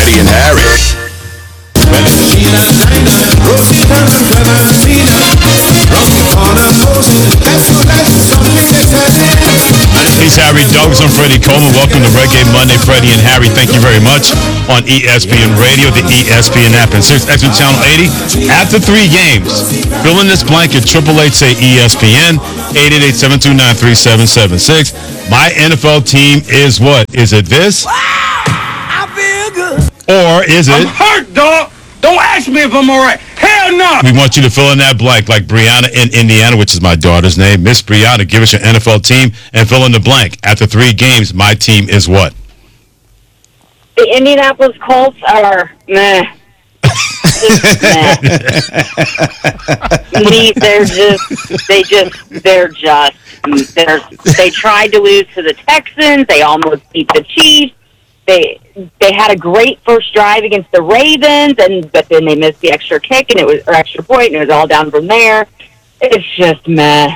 Freddie and Harry. He's Harry Douglas and Freddie Coleman. Welcome to Reggae Monday, Freddie and Harry. Thank you very much on ESPN Radio, the ESPN app, and Sirius XM Channel 80. After 3 games, fill in this blank at 888 say ESPN, 888-729-3776. My NFL team is what? Is it this? Wow, I feel good. Or is it? I'm hurt, dog. Don't ask me if I'm all right. Hell no. We want you to fill in that blank like Brianna in Indiana, which is my daughter's name. Miss Brianna, give us your NFL team and fill in the blank. After 3 games, my team is what? The Indianapolis Colts are meh. Just meh. They tried to lose to the Texans. They almost beat the Chiefs. They had a great first drive against the Ravens, but then they missed the extra kick or extra point, and it was all down from there. It's just meh.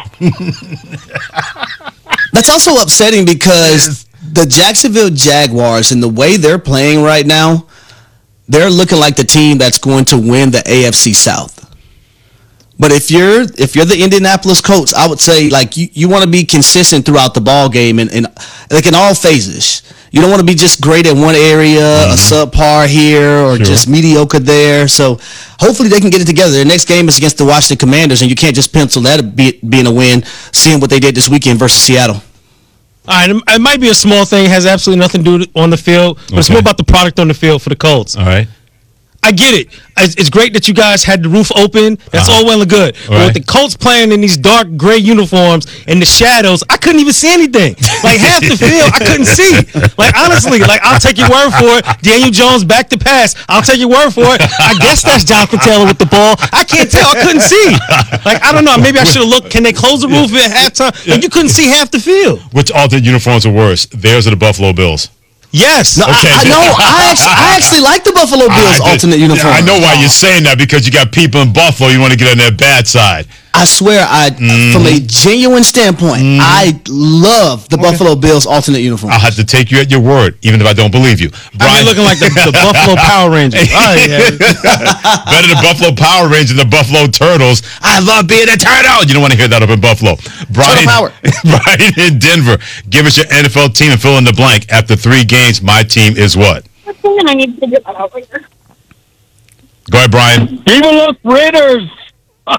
That's also upsetting because the Jacksonville Jaguars and the way they're playing right now, they're looking like the team that's going to win the AFC South. But if you're the Indianapolis Colts, I would say like you want to be consistent throughout the ball game and like in all phases. You don't want to be just great in one area, a subpar here, or just mediocre there. So hopefully they can get it together. Their next game is against the Washington Commanders, and you can't just pencil that being a win, seeing what they did this weekend versus Seattle. All right, it might be a small thing, has absolutely nothing to do on the field, but it's more about the product on the field for the Colts. All right. I get it. It's great that you guys had the roof open. That's all well and good. But with the Colts playing in these dark gray uniforms in the shadows, I couldn't even see anything. Like half the field, I couldn't see. Like honestly, I'll take your word for it. Daniel Jones back to pass. I'll take your word for it. I guess that's Jonathan Taylor with the ball. I can't tell. I couldn't see. Like I don't know. Maybe I should have looked. Can they close the roof at halftime? Like you couldn't see half the field. Which alternate uniforms are worse? Theirs or the Buffalo Bills? Yes. No, okay. I actually like the Buffalo Bills alternate uniform. I know why you're saying that, because you got people in Buffalo you want to get on their bad side. I swear, from a genuine standpoint, I love the Buffalo Bills alternate uniform. I'll have to take you at your word, even if I don't believe you. Brian, looking like the Buffalo Power Rangers. Better the Buffalo Power Rangers than the Buffalo Turtles. I love being a turtle. You don't want to hear that up in Buffalo. Brian in Denver, give us your NFL team and fill in the blank. After 3 games, my team is what? I need to figure that out later. Go ahead, Brian. Even those Raiders. Ow,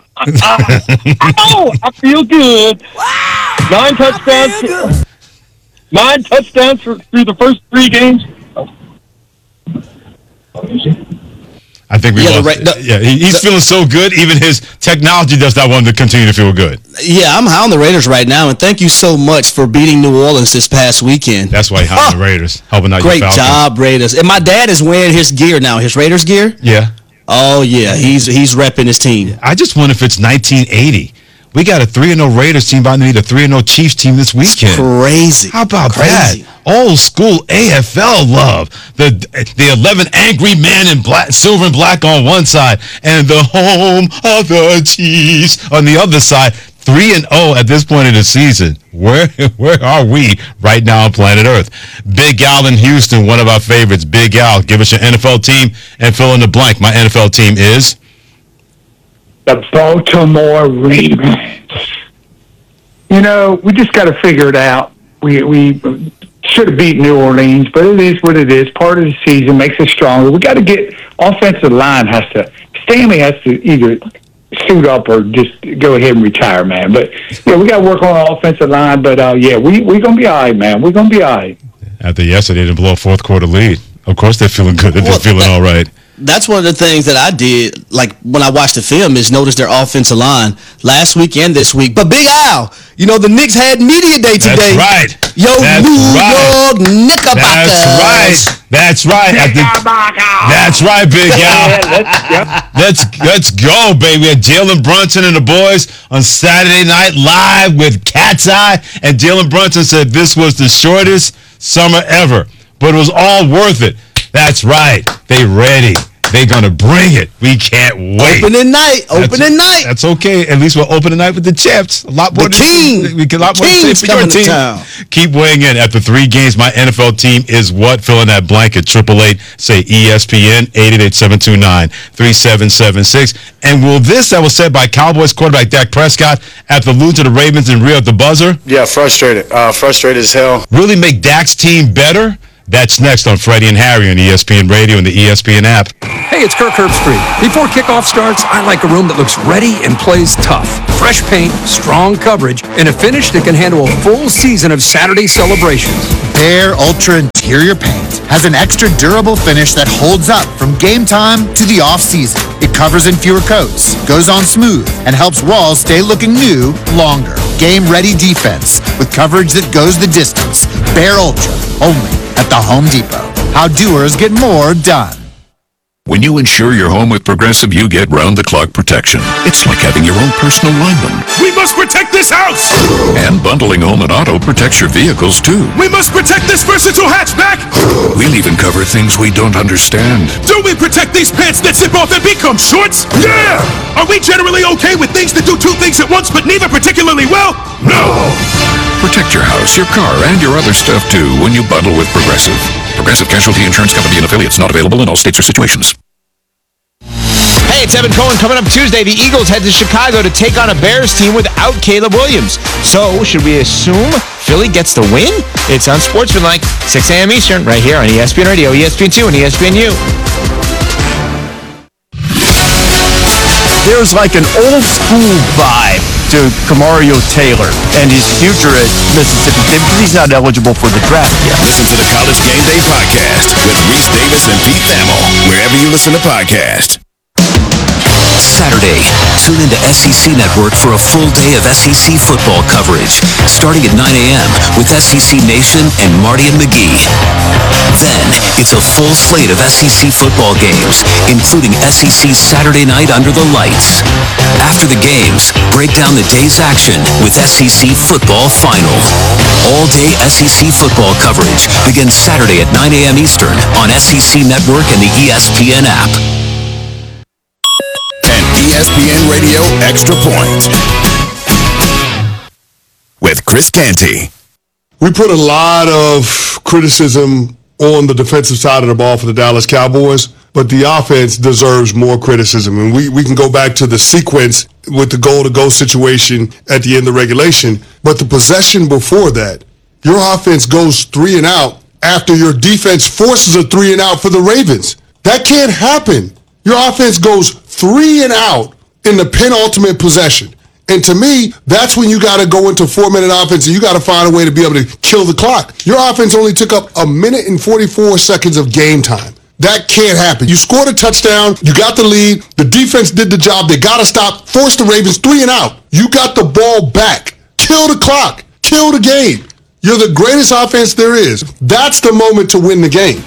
I feel good. Wow, 9 touchdowns. 9 touchdowns through the first 3 games. I think we lost. He's feeling so good. Even his technology does not want him to continue to feel good. Yeah, I'm high on the Raiders right now, and thank you so much for beating New Orleans this past weekend. That's why he's high on the Raiders, helping out Great your Falcons. job, Raiders. And my dad is wearing his gear now, his Raiders gear. Yeah. Oh, yeah, he's repping his team. I just wonder if it's 1980. We got a 3-0 Raiders team about to meet a 3-0 Chiefs team this weekend. It's crazy. How about that? Old school AFL love. The 11 angry men in black, silver and black on one side, and the home of the Chiefs on the other side. 3-0 at this point in the season. Where are we right now on planet Earth? Big Al in Houston, one of our favorites. Big Al, give us your NFL team and fill in the blank. My NFL team is? The Baltimore Ravens. You know, we just got to figure it out. We should have beat New Orleans, but it is what it is. Part of the season makes us stronger. We got to get offensive line Stanley has to either suit up or just go ahead and retire, man. But yeah, we got to work on our offensive line. But yeah, we're gonna be all right, man. We're gonna be all right. After yesterday, they didn't blow a 4th quarter lead. Of course, they're feeling good. They're feeling all right. That's one of the things that I did, like when I watched the film, is notice their offensive line last week and this week. But Big Al, you know the Knicks had media day today. That's right. Yo, New York Knickerbockers. That's right. That's right, Big Al. Let's go, baby. Jalen Brunson and the boys on Saturday Night Live with Cat's Eye, and Jalen Brunson said this was the shortest summer ever, but it was all worth it. That's right. They ready. They're going to bring it. We can't wait. Opening night. That's okay. At least we'll open the night with the champs. A lot more. The king. We can a lot more to say for your team. Keep weighing in. After 3 games, my NFL team is what? Fill in that blank at 888, say ESPN, 888-729-3776. And that was said by Cowboys quarterback Dak Prescott after losing to the Ravens in Rio at the buzzer. Yeah, frustrated. Frustrated as hell. Really make Dak's team better? That's next on Freddie and Harry on ESPN Radio and the ESPN app. Hey, it's Kirk Herbstreit. Before kickoff starts, I like a room that looks ready and plays tough. Fresh paint, strong coverage, and a finish that can handle a full season of Saturday celebrations. Bare Ultra Interior Paint has an extra durable finish that holds up from game time to the off-season. It covers in fewer coats, goes on smooth, and helps walls stay looking new longer. Game-ready defense with coverage that goes the distance. Bare Ultra, only at the Home Depot. How doers get more done. When you insure your home with Progressive, you get round-the-clock protection. It's like having your own personal lineman. We must protect this house! And bundling home and auto protects your vehicles, too. We must protect this versatile hatchback! We'll even cover things we don't understand. Do we protect these pants that zip off and become shorts? Yeah! Are we generally okay with things that do 2 things at once, but neither particularly well? No! Protect your house, your car, and your other stuff, too, when you bundle with Progressive. Progressive Casualty Insurance Company and affiliates, not available in all states or situations. Hey, it's Evan Cohen. Coming up Tuesday, the Eagles head to Chicago to take on a Bears team without Caleb Williams. So, should we assume Philly gets the win? It's on Sportsmanlike, 6 a.m. Eastern, right here on ESPN Radio, ESPN2, and ESPNU. There's like an old-school vibe to Kamario Taylor and his future at Mississippi State because he's not eligible for the draft yet. Listen to the College Game Day Podcast with Reese Davis and Pete Thamel, wherever you listen to podcasts. Saturday, tune into SEC Network for a full day of SEC football coverage, starting at 9 a.m. with SEC Nation and Marty and McGee. Then, it's a full slate of SEC football games, including SEC Saturday Night Under the Lights. After the games, break down the day's action with SEC Football Final. All-day SEC football coverage begins Saturday at 9 a.m. Eastern on SEC Network and the ESPN app. ESPN Radio Extra Point with Chris Canty. We put a lot of criticism on the defensive side of the ball for the Dallas Cowboys, but the offense deserves more criticism. And we can go back to the sequence with the goal-to-go situation at the end of regulation, but the possession before that, your offense goes 3 and out after your defense forces a 3 and out for the Ravens. That can't happen. Your offense goes 3 and out in the penultimate possession. And to me, that's when you got to go into 4-minute offense and you got to find a way to be able to kill the clock. Your offense only took up 1 minute and 44 seconds of game time. That can't happen. You scored a touchdown. You got the lead. The defense did the job. They got to stop. Force the Ravens 3 and out. You got the ball back. Kill the clock. Kill the game. You're the greatest offense there is. That's the moment to win the game.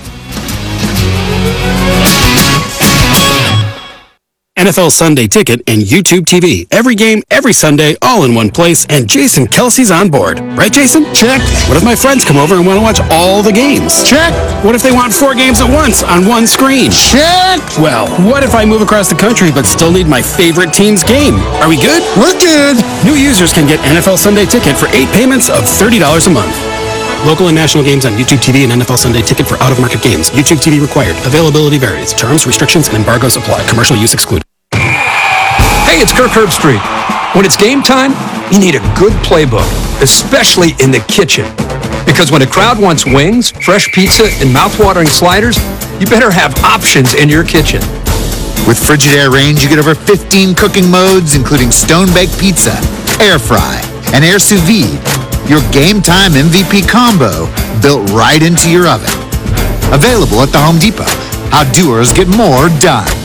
NFL Sunday Ticket and YouTube TV. Every game, every Sunday, all in one place, and Jason Kelsey's on board. Right, Jason? Check. What if my friends come over and want to watch all the games? Check. What if they want 4 games at once on one screen? Check. Well, what if I move across the country but still need my favorite team's game? Are we good? We're good. New users can get NFL Sunday Ticket for 8 payments of $30 a month. Local and national games on YouTube TV and NFL Sunday Ticket for out-of-market games. YouTube TV required. Availability varies. Terms, restrictions, and embargoes apply. Commercial use excluded. Hey, it's Kirk Herbstreit. When it's game time, you need a good playbook, especially in the kitchen. Because when a crowd wants wings, fresh pizza, and mouth-watering sliders, you better have options in your kitchen. With Frigidaire Range, you get over 15 cooking modes, including stone-baked pizza, air fry, and air sous vide. Your game time MVP combo built right into your oven. Available at the Home Depot. How doers get more done.